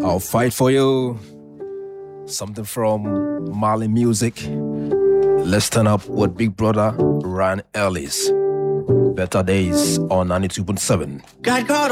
I'll fight for you. Something from Mali Music. Let's turn up with Big Brother Ryan Ellis. Better Days on 92.7. God called